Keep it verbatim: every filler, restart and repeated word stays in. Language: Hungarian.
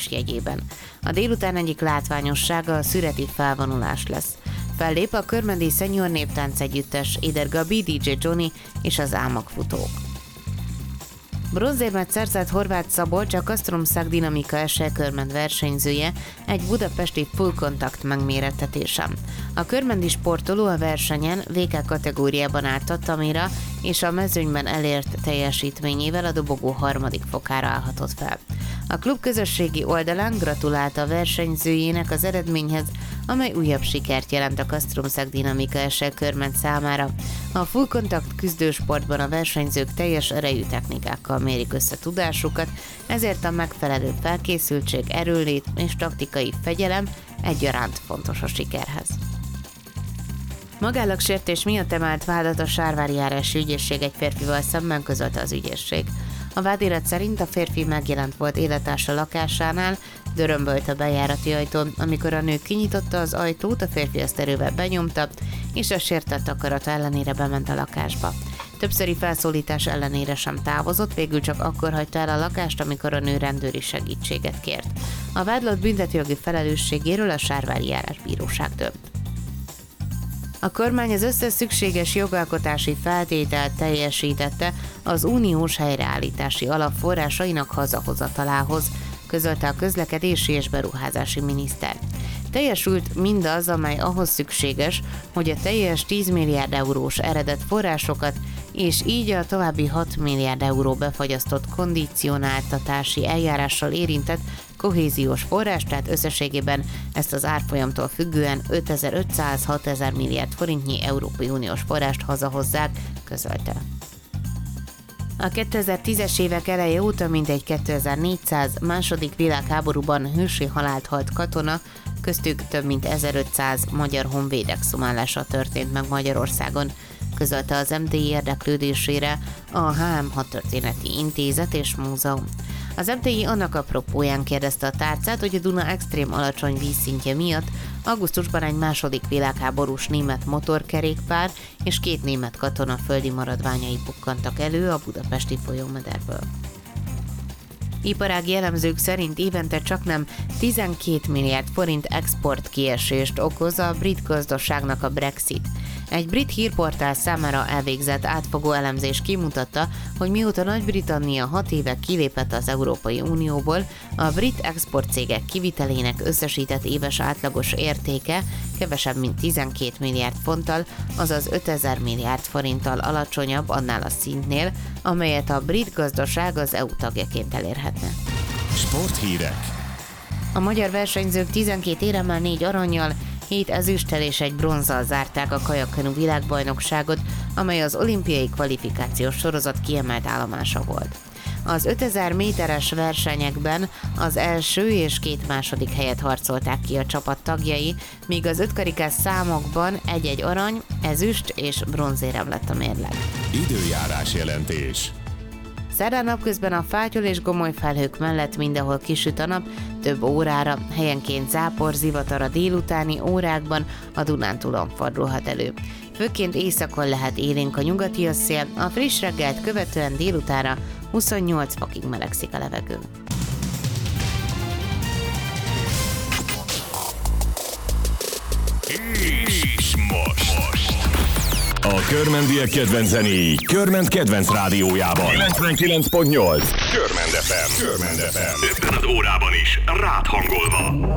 András jegyében. A délután egyik látványossága a szüreti felvonulás lesz. Fellép a Körmendi Senior Néptánc Együttes, Éder Gabi, dé dzsé Johnny és az Álmagfutók. Bronzérmet szerzett Horváth Szabolcs, a Castrum Szakdinamika es e körmend versenyzője egy budapesti full contact megmérettetésen. A körmendi sportoló a versenyen vé ká kategóriában állt tatamira, és a mezőnyben elért teljesítményével a dobogó harmadik fokára állhatott fel. A klub közösségi oldalán gratulálta a versenyzőjének az eredményhez, amely újabb sikert jelent a Castrum Szakdinamika es e körmend számára. A full contact küzdősportban a versenyzők teljes erejű technikákkal mérik össze tudásukat, ezért a megfelelő felkészültség, erőlét és taktikai fegyelem egyaránt fontos a sikerhez. Magállagsértés miatt emelt vádat a Sárvári járási ügyészség egy férfival szemben, közölte az ügyészség. A vádirat szerint a férfi megjelent volt élettársa lakásánál, dörömbölt a bejárati ajtón, amikor a nő kinyitotta az ajtót, a férfi azt erővel benyomta, és a sértett akarata ellenére bement a lakásba. Többszöri felszólítás ellenére sem távozott, végül csak akkor hagyta el a lakást, amikor a nő rendőri segítséget kért. A vádlott büntetőjogi felelősségéről a Sárvári járásbíróság dönt. A kormány az összes szükséges jogalkotási feltételt teljesítette az uniós helyreállítási alap forrásainak hazahozatalához, közölte a közlekedési és beruházási miniszter. Teljesült mindaz, amely ahhoz szükséges, hogy a teljes tíz milliárd eurós eredet forrásokat és így a további hat milliárd euró befagyasztott kondicionáltatási eljárással érintett kohéziós forrás, tehát összességében ezt az árfolyamtól függően ötezer-ötszáz-hatezer milliárd forintnyi Európai Uniós forrást hazahozzák, közölte. A kétezer-tízes évek eleje óta mintegy kétezer-négyszáz második világháborúban hősi halált halt katona, köztük több mint ezerötszáz magyar honvéd exhumálása történt meg Magyarországon, közölte az em té i érdeklődésére a há em Hadtörténeti Intézet és Múzeum. Az em té i annak apropóján kérdezte a tárcát, hogy a Duna extrém alacsony vízszintje miatt augusztusban egy második világháborús német motorkerékpár és két német katona földi maradványai bukkantak elő a budapesti folyómederből. Iparági elemzők szerint évente csaknem tizenkét milliárd forint export kiesést okoz a brit gazdaságnak a Brexit. Egy brit hírportál számára elvégzett átfogó elemzés kimutatta, hogy mióta Nagy-Britannia hat éve kilépett az Európai Unióból, a brit exportcégek kivitelének összesített éves átlagos értéke kevesebb mint tizenkét milliárd fonttal, azaz ötezer milliárd forinttal alacsonyabb annál a szintnél, amelyet a brit gazdaság az é u tagjaként elérhetne. Sporthírek. A magyar versenyzők tizenkét éremmel, négy arannyal, hét ezüsttel és egy bronzzal zárták a kajakkenu világbajnokságot, amely az olimpiai kvalifikációs sorozat kiemelt állomása volt. Az ötezer méteres versenyekben az első és két második helyet harcolták ki a csapat tagjai, míg az ötkarikás számokban egy-egy arany, ezüst és bronzérem lett a mérleg. Időjárás jelentés. Szerdán napközben a fátyol és gomoly felhők mellett mindenhol kisüt a nap, több órára, helyenként zápor, zivatar a délutáni órákban a Dunántúlon fordulhat elő. Főként északon lehet élénk a nyugati szél, a friss reggelt követően délutára huszonnyolc fokig melegszik a levegő. És most. A körmendiek kedvenc zenéi Körmend kedvenc rádiójában. kilencvenkilenc pont nyolc. Körmend ef em. Körmend ef em. Ebben az órában is rád hangolva.